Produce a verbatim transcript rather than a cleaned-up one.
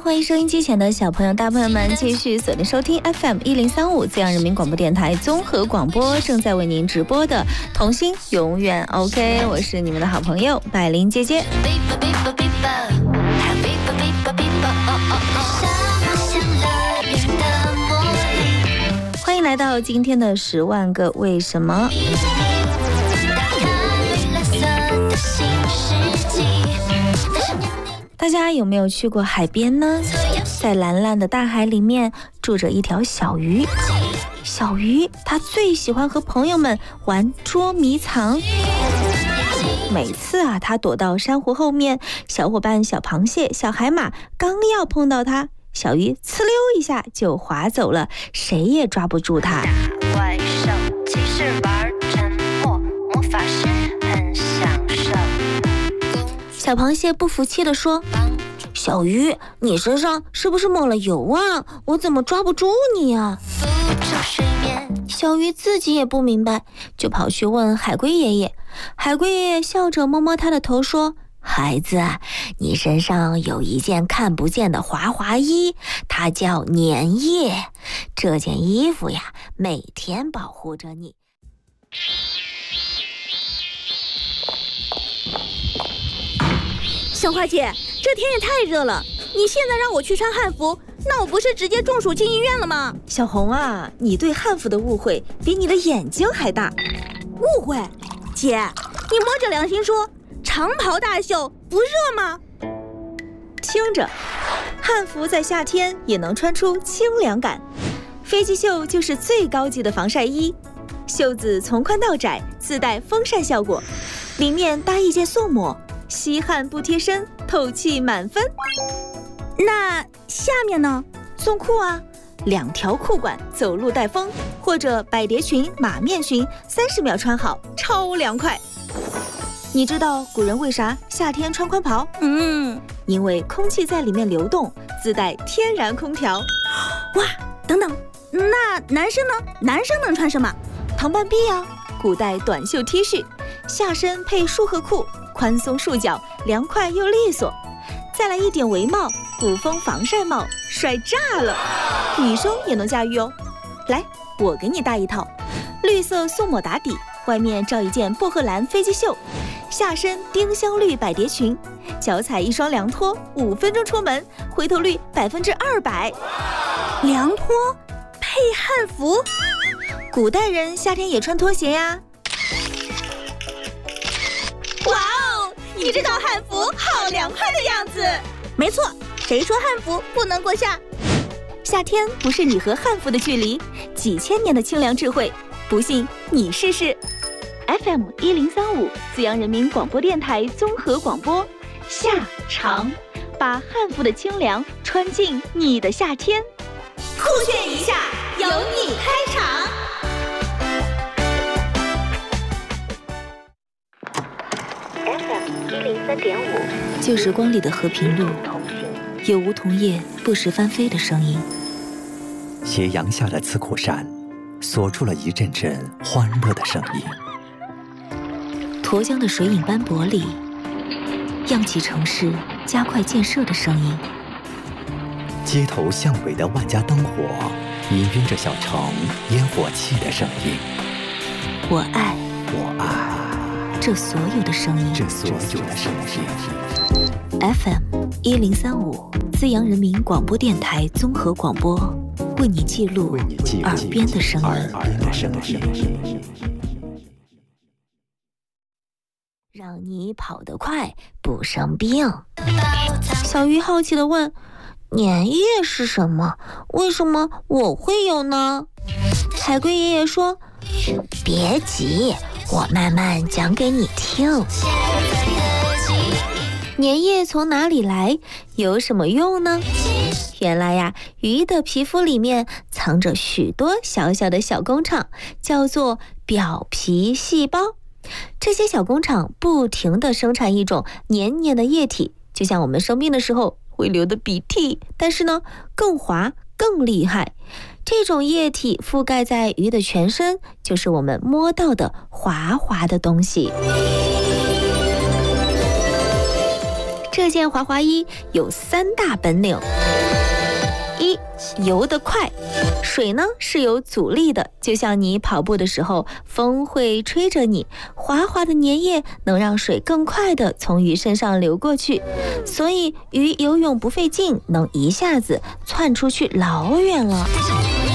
欢迎收音机前的小朋友大朋友们继续锁定收听 F M 一零三五 自阳人民广播电台综合广播，正在为您直播的童心永远 OK， 我是你们的好朋友百灵姐姐。欢迎来到今天的十万个为什么。大家有没有去过海边呢？在蓝蓝的大海里面住着一条小鱼，小鱼它最喜欢和朋友们玩捉迷藏。每次啊，它躲到珊瑚后面，小伙伴小螃蟹、小海马刚要碰到它，小鱼呲溜一下就滑走了，谁也抓不住它。怪兽骑士玩沉默，魔法师很享受。小螃蟹不服气地说：小鱼，你身上是不是抹了油啊？我怎么抓不住你啊？小鱼自己也不明白，就跑去问海龟爷爷。海龟爷爷笑着摸摸他的头说：孩子，你身上有一件看不见的滑滑衣，它叫粘液。这件衣服呀，每天保护着你。 小花姐，这天也太热了，你现在让我去穿汉服，那我不是直接中暑进医院了吗？ 小红啊，你对汉服的误会比你的眼睛还大。 误会？姐，你摸着良心说，长袍大袖不热吗？ 听着，汉服在夏天也能穿出清凉感。飞机袖就是最高级的防晒衣，袖子从宽到窄，自带风扇效果，里面搭一件素抹，吸汗不贴身，透气满分。 那下面呢？ 松裤啊，两条裤管，走路带风，或者百蝶裙、马面裙，三十秒穿好，超凉快。你知道古人为啥夏天穿宽袍？ 嗯， 因为空气在里面流动，自带天然空调。 哇，等等，那男生呢？男生能穿什么？ 唐半臂啊，古代短袖 T 恤，下身配束荷裤，宽松束脚，凉快又利索。再来一顶围帽，古风防晒帽，帅炸了！女生也能驾驭哦。来，我给你搭一套，绿色素抹打底，外面罩一件薄荷蓝飞机袖，下身丁香绿百蝶裙，脚踩一双凉拖，五分钟出门，回头率百分之二百。 凉拖配汉服， 古代人夏天也穿拖鞋呀。 哇哦，你这套汉服好凉快的样子。没错，谁说汉服不能过夏？ 夏天不是你和汉服的距离，几千年的清凉智慧，不信你试试。F M 一零三五 自阳人民广播电台综合广播，夏长，把汉服的清凉穿进你的夏天。 酷炫一下，由你开场。 F M 一零三点五，旧时光里的和平路，有梧桐叶不时翻飞的声音。 斜阳下的刺库山，锁住了一阵阵欢乐的声音。 沱江的水影斑驳里，漾起城市加快建设的声音。 街头巷尾的万家灯火，氤氲着小城烟火气的声音。 我爱， 我爱这所有的声音， 这所有的声音。 F M 一零三五，自阳人民广播电台综合广播，为你记录耳边的声音。 耳边的声音。 让你跑得快，不生病。小鱼好奇地问：粘液是什么？为什么我会有呢？海龟爷爷说：别急，我慢慢讲给你听。粘液从哪里来？有什么用呢？原来呀，鱼的皮肤里面藏着许多小小的小工厂，叫做表皮细胞。这些小工厂不停地生产一种黏黏的液体，就像我们生病的时候会流的鼻涕，但是呢，更滑更厉害。这种液体覆盖在鱼的全身，就是我们摸到的滑滑的东西。这件滑滑衣有三大本领： 游得快。水呢是有阻力的，就像你跑步的时候，风会吹着你，滑滑的粘液能让水更快地从鱼身上流过去，所以鱼游泳不费劲，能一下子窜出去老远了。